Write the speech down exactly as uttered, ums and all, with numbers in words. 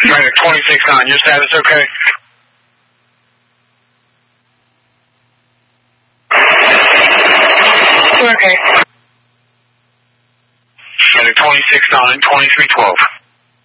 Medic twenty-six on, your status okay? We're okay. Medic twenty-six on, twenty-three twelve.